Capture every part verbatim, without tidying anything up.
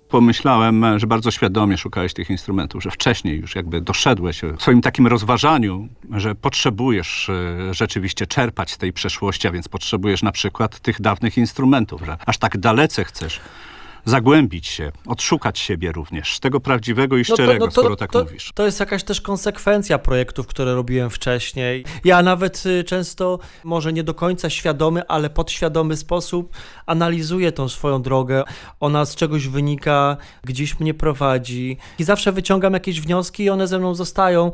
Pomyślałem, że bardzo świadomie szukałeś tych instrumentów, że wcześniej już jakby doszedłeś w swoim takim rozważaniu, że potrzebujesz e, rzeczywiście czerpać z tej przeszłości, a więc potrzebujesz na przykład tych dawnych instrumentów, że aż tak dalece chcesz zagłębić się, odszukać siebie również, tego prawdziwego i szczerego, no to, no to, skoro tak to, mówisz. To jest jakaś też konsekwencja projektów, które robiłem wcześniej. Ja nawet y, często, może nie do końca świadomy, ale podświadomy sposób analizuję tą swoją drogę. Ona z czegoś wynika, gdzieś mnie prowadzi i zawsze wyciągam jakieś wnioski i one ze mną zostają.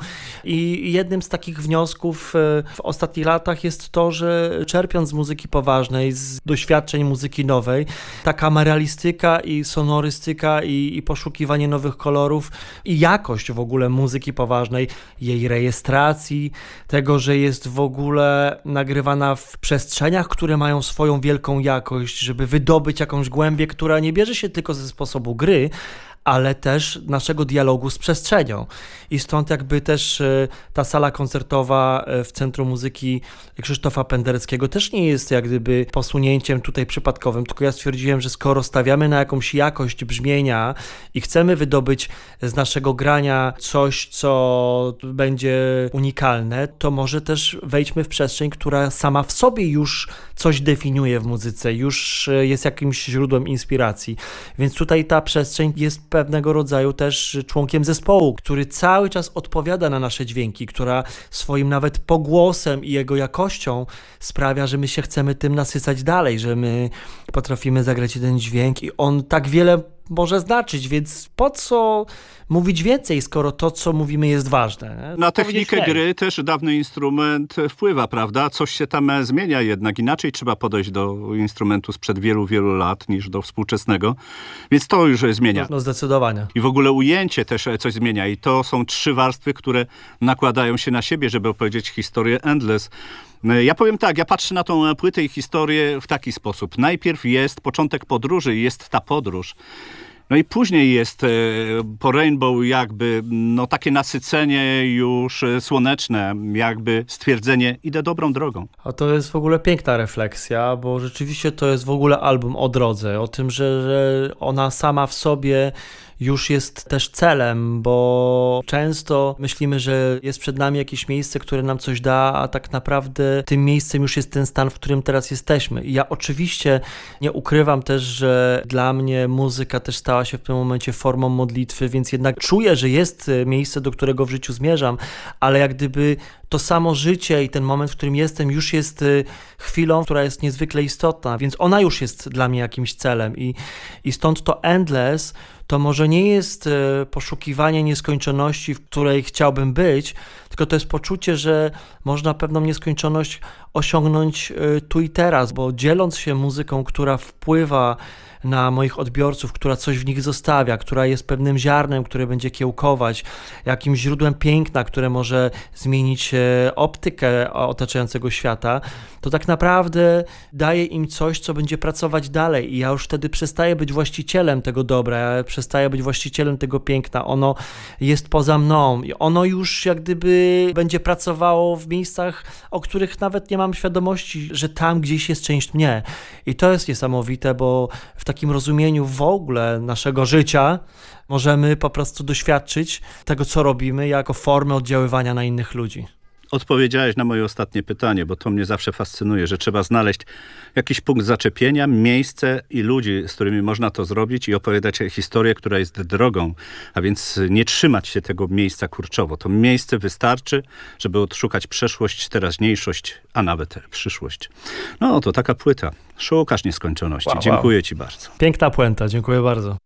I jednym z takich wniosków y, w ostatnich latach jest to, że czerpiąc z muzyki poważnej, z doświadczeń muzyki nowej, ta kameralistyka i sonorystyka i, i poszukiwanie nowych kolorów i jakość w ogóle muzyki poważnej, jej rejestracji, tego, że jest w ogóle nagrywana w przestrzeniach, które mają swoją wielką jakość, żeby wydobyć jakąś głębię, która nie bierze się tylko ze sposobu gry, ale też naszego dialogu z przestrzenią. I stąd jakby też ta sala koncertowa w Centrum Muzyki Krzysztofa Pendereckiego też nie jest jak gdyby posunięciem tutaj przypadkowym, tylko ja stwierdziłem, że skoro stawiamy na jakąś jakość brzmienia i chcemy wydobyć z naszego grania coś, co będzie unikalne, to może też wejdźmy w przestrzeń, która sama w sobie już coś definiuje w muzyce, już jest jakimś źródłem inspiracji. Więc tutaj ta przestrzeń jest pewnego rodzaju też członkiem zespołu, który cały czas odpowiada na nasze dźwięki, która swoim nawet pogłosem i jego jakością sprawia, że my się chcemy tym nasycać dalej, że my potrafimy zagrać jeden dźwięk i on tak wiele może znaczyć, więc po co mówić więcej, skoro to, co mówimy, jest ważne? Na technikę gry też dawny instrument wpływa, prawda? Coś się tam zmienia jednak. Inaczej trzeba podejść do instrumentu sprzed wielu, wielu lat niż do współczesnego. Więc to już zmienia. No, no zdecydowanie. I w ogóle ujęcie też coś zmienia. I to są trzy warstwy, które nakładają się na siebie, żeby opowiedzieć historię Endless. Ja powiem tak, ja patrzę na tą płytę i historię w taki sposób. Najpierw jest początek podróży i jest ta podróż. No i później jest e, po Rainbow jakby no takie nasycenie już słoneczne, jakby stwierdzenie, idę dobrą drogą. A to jest w ogóle piękna refleksja, bo rzeczywiście to jest w ogóle album o drodze, o tym, że, że ona sama w sobie już jest też celem, bo często myślimy, że jest przed nami jakieś miejsce, które nam coś da, a tak naprawdę tym miejscem już jest ten stan, w którym teraz jesteśmy. I ja oczywiście nie ukrywam też, że dla mnie muzyka też stała się w tym momencie formą modlitwy, więc jednak czuję, że jest miejsce, do którego w życiu zmierzam, ale jak gdyby to samo życie i ten moment, w którym jestem, już jest chwilą, która jest niezwykle istotna, więc ona już jest dla mnie jakimś celem i, i stąd to Endless to może nie jest poszukiwanie nieskończoności, w której chciałbym być, tylko to jest poczucie, że można pewną nieskończoność osiągnąć tu i teraz, bo dzieląc się muzyką, która wpływa na moich odbiorców, która coś w nich zostawia, która jest pewnym ziarnem, które będzie kiełkować, jakimś źródłem piękna, które może zmienić optykę otaczającego świata, to tak naprawdę daje im coś, co będzie pracować dalej i ja już wtedy przestaję być właścicielem tego dobra, ja przestaję być właścicielem tego piękna, ono jest poza mną i ono już jak gdyby będzie pracowało w miejscach, o których nawet nie mam świadomości, że tam gdzieś jest część mnie i to jest niesamowite, bo w takim rozumieniu w ogóle naszego życia możemy po prostu doświadczyć tego, co robimy, jako formę oddziaływania na innych ludzi. Odpowiedziałeś na moje ostatnie pytanie, bo to mnie zawsze fascynuje, że trzeba znaleźć jakiś punkt zaczepienia, miejsce i ludzi, z którymi można to zrobić i opowiadać historię, która jest drogą, a więc nie trzymać się tego miejsca kurczowo. To miejsce wystarczy, żeby odszukać przeszłość, teraźniejszość, a nawet przyszłość. No to taka płyta. Szukasz nieskończoności. Wow, Dziękuję wow. Ci bardzo. Piękna puenta, dziękuję bardzo.